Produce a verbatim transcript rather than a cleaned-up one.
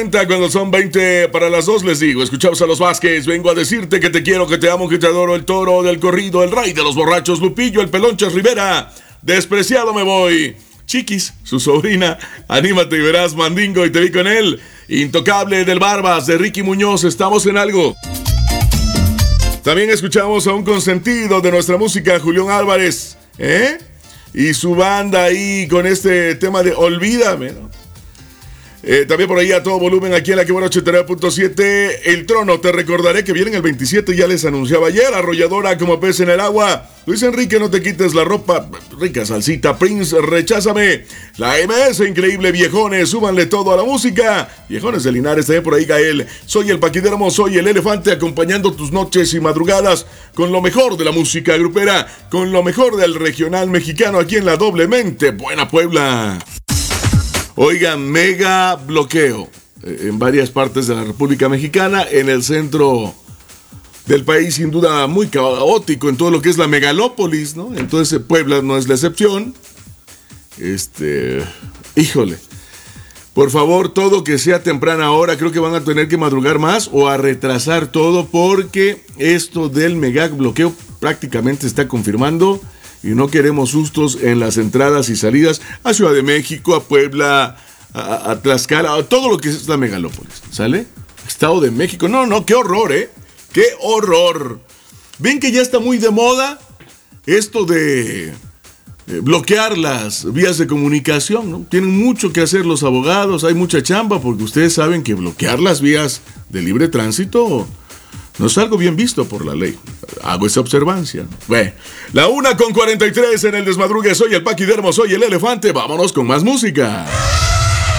Cuando son veinte para las dos les digo, escuchamos a los Vázquez, vengo a decirte que te quiero, que te amo, que te adoro, el toro del corrido, el rey de los borrachos, Lupillo, el Pelonchas Rivera, despreciado me voy, Chiquis, su sobrina, anímate y verás, Mandingo y te vi con él, Intocable del Barbas, de Ricky Muñoz, estamos en algo. También escuchamos a un consentido de nuestra música, Julián Álvarez, ¿eh? Y su banda ahí con este tema de Olvídame, ¿no? Eh, también por ahí a todo volumen aquí en la que buena ochenta y nueve punto siete. El Trono, te recordaré que vienen el veintisiete, ya les anunciaba ayer. Arrolladora como pez en el agua. Luis Enrique, no te quites la ropa. Rica salsita. Prince, recházame. La M S, increíble. Viejones, súbanle todo a la música. Viejones de Linares, también por ahí Gael. Soy el Paquidermo, soy el Elefante, acompañando tus noches y madrugadas con lo mejor de la música grupera, con lo mejor del regional mexicano aquí en la Doblemente Buena Puebla. Oiga, mega bloqueo en varias partes de la República Mexicana, en el centro del país sin duda muy caótico en todo lo que es la megalópolis, ¿no? Entonces Puebla no es la excepción. Este, híjole, por favor, todo que sea temprana hora, creo que van a tener que madrugar más o a retrasar todo porque esto del mega bloqueo prácticamente está confirmando. Y no queremos sustos en las entradas y salidas a Ciudad de México, a Puebla, a, a Tlaxcala, a todo lo que es la megalópolis, ¿sale? Estado de México, no, no, qué horror, ¿eh? ¡Qué horror! ¿Ven que ya está muy de moda esto de eh, bloquear las vías de comunicación, ¿no? Tienen mucho que hacer los abogados, hay mucha chamba, porque ustedes saben que bloquear las vías de libre tránsito no es algo bien visto por la ley. Hago esa observancia. Bueno, la una con cuarenta y tres en el desmadrugue. Soy el Paquidermo, soy el Elefante. Vámonos con más música.